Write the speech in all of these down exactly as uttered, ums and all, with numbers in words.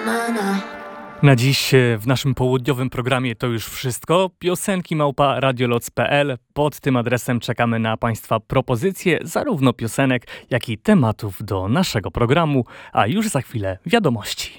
Na dziś w naszym południowym programie to już wszystko. Piosenki małpa radioloc kropka pe el. Pod tym adresem czekamy na Państwa propozycje zarówno piosenek, jak i tematów do naszego programu. A już za chwilę wiadomości.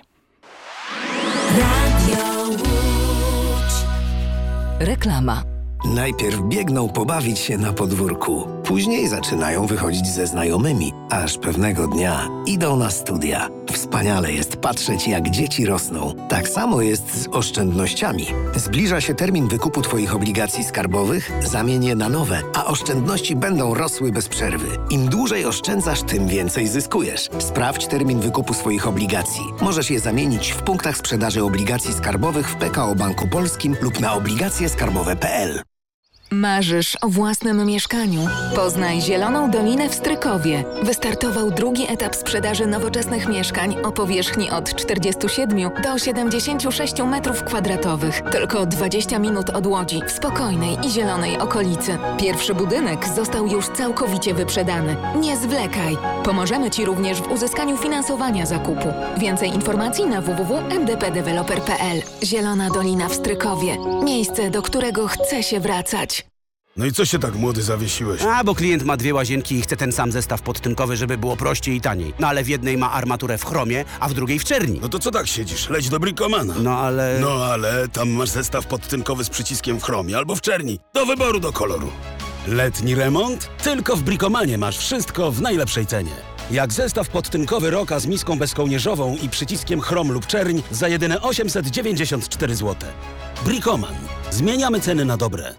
Radio Łódź. Reklama. Najpierw biegną pobawić się na podwórku, później zaczynają wychodzić ze znajomymi, aż pewnego dnia idą na studia. Wspaniale jest patrzeć, jak dzieci rosną. Tak samo jest z oszczędnościami. Zbliża się termin wykupu Twoich obligacji skarbowych, zamień je na nowe, a oszczędności będą rosły bez przerwy. Im dłużej oszczędzasz, tym więcej zyskujesz. Sprawdź termin wykupu swoich obligacji. Możesz je zamienić w punktach sprzedaży obligacji skarbowych w P K O Banku Polskim lub na obligacje skarbowe kropka pe el. Marzysz o własnym mieszkaniu? Poznaj Zieloną Dolinę w Strykowie. Wystartował drugi etap sprzedaży nowoczesnych mieszkań o powierzchni od czterdziestu siedmiu do siedemdziesięciu sześciu metrów kwadratowych. Tylko dwadzieścia minut od Łodzi, w spokojnej i zielonej okolicy. Pierwszy budynek został już całkowicie wyprzedany. Nie zwlekaj! Pomożemy Ci również w uzyskaniu finansowania zakupu. Więcej informacji na w w w kropka m d p developer kropka pe el. Zielona Dolina w Strykowie. Miejsce, do którego chce się wracać. No i co się tak młody zawiesiłeś? A, bo klient ma dwie łazienki i chce ten sam zestaw podtynkowy, żeby było prościej i taniej. No ale w jednej ma armaturę w chromie, a w drugiej w czerni. No to co tak siedzisz? Leć do Bricomana. No ale... No ale tam masz zestaw podtynkowy z przyciskiem w chromie albo w czerni. Do wyboru, do koloru. Letni remont? Tylko w Bricomanie masz wszystko w najlepszej cenie. Jak zestaw podtynkowy Roka z miską bezkołnierzową i przyciskiem chrom lub czerń za jedyne osiemset dziewięćdziesiąt cztery złote. Bricoman. Zmieniamy ceny na dobre.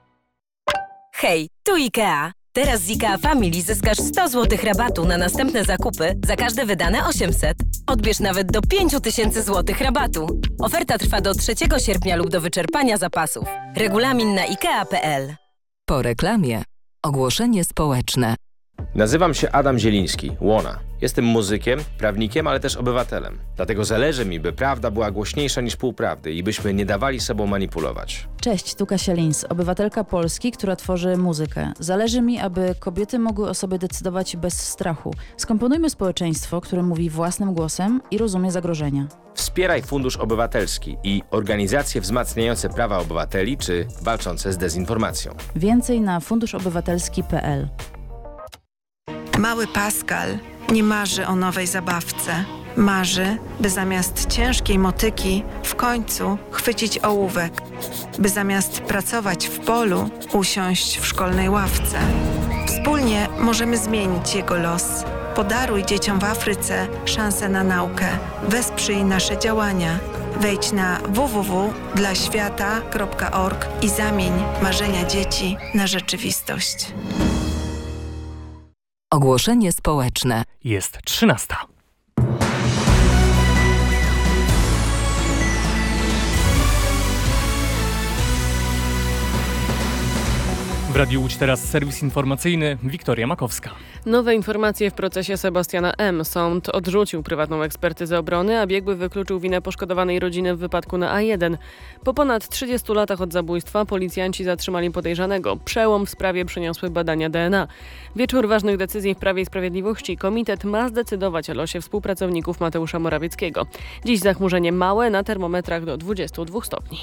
Hej, tu IKEA. Teraz z IKEA Family zyskasz sto złotych rabatu na następne zakupy za każde wydane osiemset. Odbierz nawet do pięć tysięcy złotych rabatu. Oferta trwa do trzeciego sierpnia lub do wyczerpania zapasów. Regulamin na ikea kropka pe el. Po reklamie ogłoszenie społeczne. Nazywam się Adam Zieliński, Łona. Jestem muzykiem, prawnikiem, ale też obywatelem. Dlatego zależy mi, by prawda była głośniejsza niż półprawdy i byśmy nie dawali sobą manipulować. Cześć, tu Kasia Lins, obywatelka Polski, która tworzy muzykę. Zależy mi, aby kobiety mogły o sobie decydować bez strachu. Skomponujmy społeczeństwo, które mówi własnym głosem i rozumie zagrożenia. Wspieraj Fundusz Obywatelski i organizacje wzmacniające prawa obywateli czy walczące z dezinformacją. Więcej na fundusz obywatelski kropka pe el. Mały Pascal nie marzy o nowej zabawce. Marzy, by zamiast ciężkiej motyki w końcu chwycić ołówek. By zamiast pracować w polu usiąść w szkolnej ławce. Wspólnie możemy zmienić jego los. Podaruj dzieciom w Afryce szansę na naukę. Wesprzyj nasze działania. Wejdź na w w w kropka dla świata kropka org i zamień marzenia dzieci na rzeczywistość. Ogłoszenie społeczne. Jest trzynasta. W Radiu Łódź teraz serwis informacyjny. Wiktoria Makowska. Nowe informacje w procesie Sebastiana M. Sąd odrzucił prywatną ekspertyzę obrony, a biegły wykluczył winę poszkodowanej rodziny w wypadku na A jeden. Po ponad trzydziestu latach od zabójstwa policjanci zatrzymali podejrzanego. Przełom w sprawie przyniosły badania D N A. Wieczór ważnych decyzji w Prawie i Sprawiedliwości. Komitet ma zdecydować o losie współpracowników Mateusza Morawieckiego. Dziś zachmurzenie małe, na termometrach do dwudziestu dwóch stopni.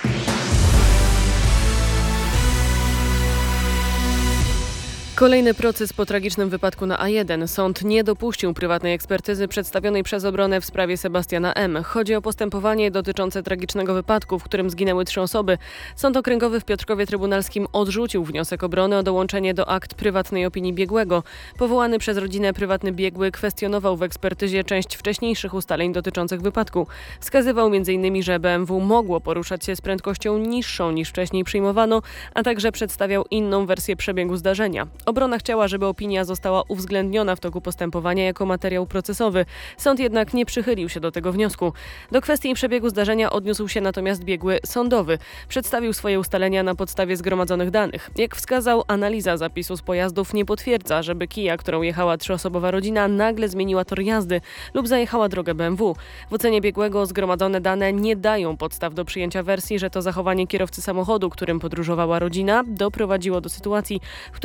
Kolejny proces po tragicznym wypadku na A jeden. Sąd nie dopuścił prywatnej ekspertyzy przedstawionej przez obronę w sprawie Sebastiana M. Chodzi o postępowanie dotyczące tragicznego wypadku, w którym zginęły trzy osoby. Sąd Okręgowy w Piotrkowie Trybunalskim odrzucił wniosek obrony o dołączenie do akt prywatnej opinii biegłego. Powołany przez rodzinę prywatny biegły kwestionował w ekspertyzie część wcześniejszych ustaleń dotyczących wypadku. Wskazywał między innymi, że B M W mogło poruszać się z prędkością niższą niż wcześniej przyjmowano, a także przedstawiał inną wersję przebiegu zdarzenia. Obrona chciała, żeby opinia została uwzględniona w toku postępowania jako materiał procesowy. Sąd jednak nie przychylił się do tego wniosku. Do kwestii przebiegu zdarzenia odniósł się natomiast biegły sądowy. Przedstawił swoje ustalenia na podstawie zgromadzonych danych. Jak wskazał, analiza zapisu z pojazdów nie potwierdza, żeby Kia, którą jechała trzyosobowa rodzina, nagle zmieniła tor jazdy lub zajechała drogę B M W. W ocenie biegłego zgromadzone dane nie dają podstaw do przyjęcia wersji, że to zachowanie kierowcy samochodu, którym podróżowała rodzina, doprowadziło do sytuacji, w której doszło do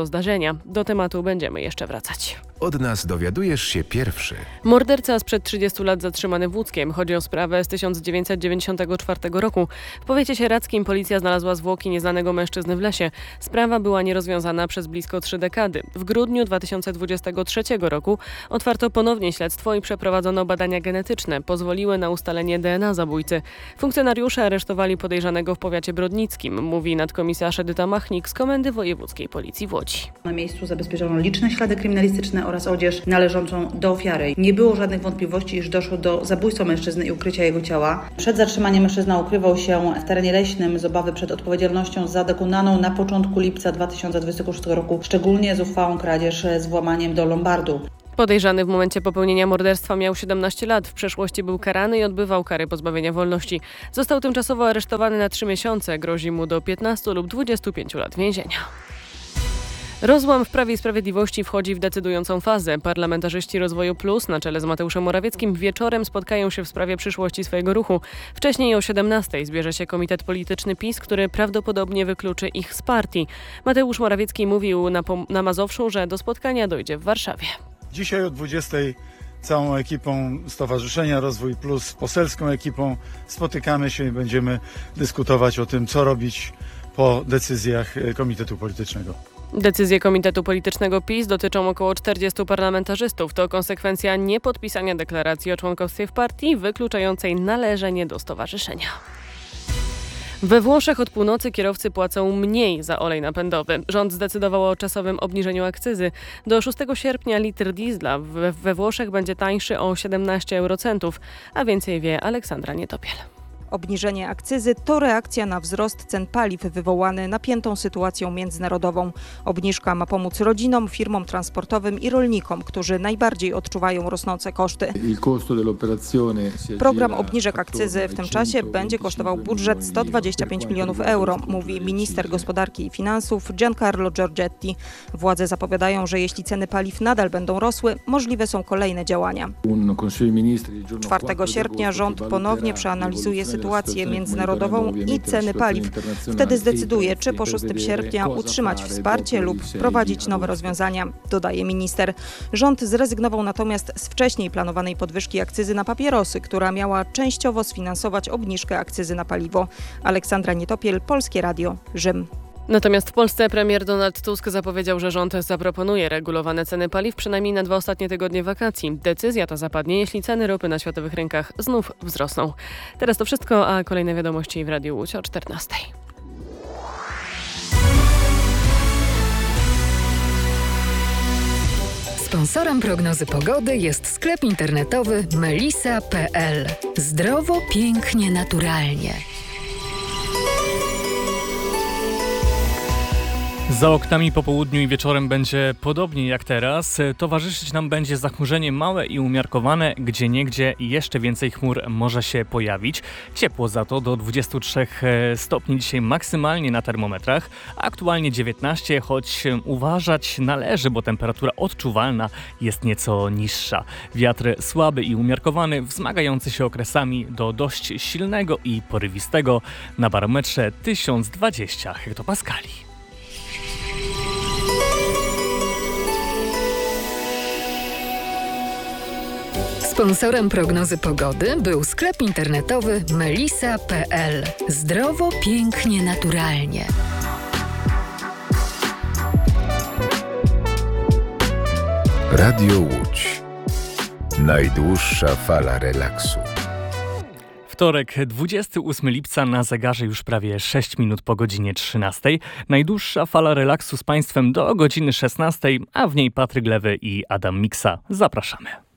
do zdarzenia. Do tematu będziemy jeszcze wracać. Od nas dowiadujesz się pierwszy. Morderca sprzed trzydziestu lat zatrzymany w Łódzkiem. Chodzi o sprawę z tysiąc dziewięćset dziewięćdziesiątego czwartego roku. W powiecie sieradzkim policja znalazła zwłoki nieznanego mężczyzny w lesie. Sprawa była nierozwiązana przez blisko trzy dekady. W grudniu dwa tysiące dwudziestego trzeciego roku otwarto ponownie śledztwo i przeprowadzono badania genetyczne. Pozwoliły na ustalenie D N A zabójcy. Funkcjonariusze aresztowali podejrzanego w powiecie brodnickim, mówi nadkomisarz Edyta Machnik z Komendy Wojewódzkiej Policji w Łodzi. Na miejscu zabezpieczono liczne ślady kryminalistyczne oraz odzież należącą do ofiary. Nie było żadnych wątpliwości, iż doszło do zabójstwa mężczyzny i ukrycia jego ciała. Przed zatrzymaniem mężczyzna ukrywał się w terenie leśnym z obawy przed odpowiedzialnością za dokonaną na początku lipca dwa tysiące dwudziestego szóstego roku, szczególnie zuchwałą kradzież z włamaniem do lombardu. Podejrzany w momencie popełnienia morderstwa miał siedemnaście lat. W przeszłości był karany i odbywał kary pozbawienia wolności. Został tymczasowo aresztowany na trzy miesiące. Grozi mu do piętnastu lub dwudziestu pięciu lat więzienia. Rozłam w Prawie i Sprawiedliwości wchodzi w decydującą fazę. Parlamentarzyści Rozwoju Plus na czele z Mateuszem Morawieckim wieczorem spotkają się w sprawie przyszłości swojego ruchu. Wcześniej o siedemnastej zbierze się Komitet Polityczny PiS, który prawdopodobnie wykluczy ich z partii. Mateusz Morawiecki mówił na, na Mazowszu, że do spotkania dojdzie w Warszawie. Dzisiaj o dwudziestej całą ekipą Stowarzyszenia Rozwój Plus, poselską ekipą spotykamy się i będziemy dyskutować o tym, co robić po decyzjach Komitetu Politycznego. Decyzje Komitetu Politycznego PiS dotyczą około czterdziestu parlamentarzystów. To konsekwencja niepodpisania deklaracji o członkostwie w partii wykluczającej należenie do stowarzyszenia. We Włoszech od północy kierowcy płacą mniej za olej napędowy. Rząd zdecydował o czasowym obniżeniu akcyzy. Do szóstego sierpnia litr diesla we, we Włoszech będzie tańszy o siedemnaście eurocentów, a więcej wie Aleksandra Nietopiel. Obniżenie akcyzy to reakcja na wzrost cen paliw wywołany napiętą sytuacją międzynarodową. Obniżka ma pomóc rodzinom, firmom transportowym i rolnikom, którzy najbardziej odczuwają rosnące koszty. Program obniżek akcyzy w tym czasie będzie kosztował budżet sto dwadzieścia pięć milionów euro, mówi minister gospodarki i finansów Giancarlo Giorgetti. Władze zapowiadają, że jeśli ceny paliw nadal będą rosły, możliwe są kolejne działania. czwartego sierpnia rząd ponownie przeanalizuje sytuację sytuację międzynarodową i ceny paliw. Wtedy zdecyduje, czy po szóstego sierpnia utrzymać wsparcie lub wprowadzić nowe rozwiązania, dodaje minister. Rząd zrezygnował natomiast z wcześniej planowanej podwyżki akcyzy na papierosy, która miała częściowo sfinansować obniżkę akcyzy na paliwo. Aleksandra Nietopiel, Polskie Radio, Rzym. Natomiast w Polsce premier Donald Tusk zapowiedział, że rząd zaproponuje regulowane ceny paliw przynajmniej na dwa ostatnie tygodnie wakacji. Decyzja ta zapadnie, jeśli ceny ropy na światowych rynkach znów wzrosną. Teraz to wszystko, a kolejne wiadomości w Radiu Łódź o czternastej. Sponsorem prognozy pogody jest sklep internetowy melisa kropka p l. Zdrowo, pięknie, naturalnie. Za oknami po południu i wieczorem będzie podobnie jak teraz. Towarzyszyć nam będzie zachmurzenie małe i umiarkowane, gdzieniegdzie jeszcze więcej chmur może się pojawić. Ciepło za to do dwudziestu trzech stopni dzisiaj maksymalnie na termometrach. Aktualnie dziewiętnaście, choć uważać należy, bo temperatura odczuwalna jest nieco niższa. Wiatr słaby i umiarkowany, wzmagający się okresami do dość silnego i porywistego na barometrze tysiąc dwadzieścia hektopaskali. Sponsorem prognozy pogody był sklep internetowy melisa kropka p l. Zdrowo, pięknie, naturalnie. Radio Łódź. Najdłuższa fala relaksu. Wtorek, dwudziestego ósmego lipca, na zegarze już prawie sześć minut po godzinie trzynastej. Najdłuższa fala relaksu z Państwem do godziny szesnastej, a w niej Patryk Lewy i Adam Miksa. Zapraszamy.